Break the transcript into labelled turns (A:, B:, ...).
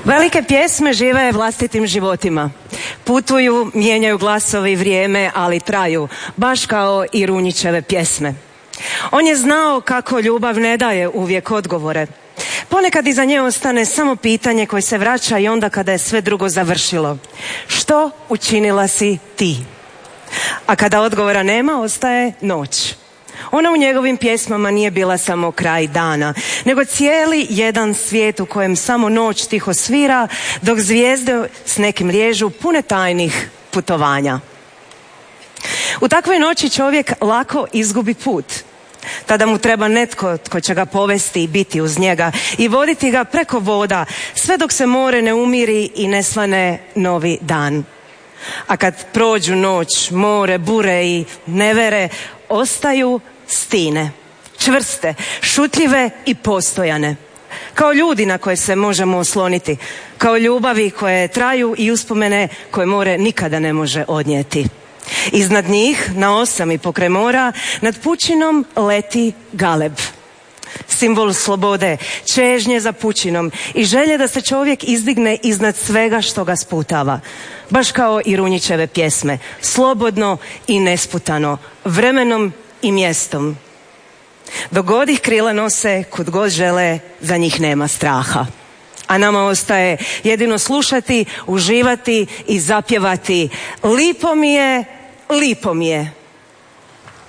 A: Velike pjesme žive vlastitim životima. Putuju, mijenjaju glasove i vrijeme, ali traju, baš kao i Runjićeve pjesme. On je znao kako ljubav ne daje uvijek odgovore. Ponekad iza nje ostane samo pitanje koje se vraća i onda kada je sve drugo završilo. Što učinila si ti? A kada odgovora nema, ostaje noć. Ona u njegovim pjesmama nije bila samo kraj dana, nego cijeli jedan svijet u kojem samo noć tiho svira, dok zvijezde s nekim liježu pune tajnih putovanja. U takvoj noći čovjek lako izgubi put. Tada mu treba netko tko će ga povesti i biti uz njega i voditi ga preko voda, sve dok se more ne umiri i ne svane novi dan. A kad prođu noć, more, bure i nevere, ostaju stine, čvrste, šutljive i postojane. Kao ljudi na koje se možemo osloniti, kao ljubavi koje traju i uspomene koje more nikada ne može odnijeti. Iznad njih, na 8 pokraj mora, nad pučinom leti galeb. Simbol slobode, čežnje za pučinom i želje da se čovjek izdigne iznad svega što ga sputava. Baš kao i Runjićeve pjesme, slobodno i nesputano, vremenom i mjestom. Dok god ih krila nose, kud god žele, za njih nema straha. A nama ostaje jedino slušati, uživati i zapjevati. Lipo mi je, lipo mi je.